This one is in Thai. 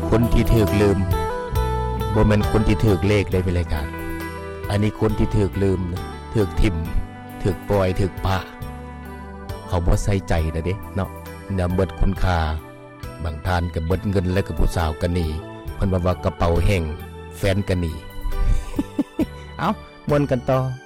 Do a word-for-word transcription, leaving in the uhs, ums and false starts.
คนที่ถูกลืมบ่แม่นคนที่ถูกเลขได้เป็นรายการอันนี้คนที่ถูกลืมถูกทิ่มถูกปล่อยถูกปะเขาบ่ใส่ใจนะเด้เนาะน่ะเบิดคุณค่าบางท่านก็เบิดเงินแล้วก็ผู้สาวก็หนีเพิ่นว่าว่ากระเป๋าแห้งแฟนก็หนี เอ้าม่วนกันต่อ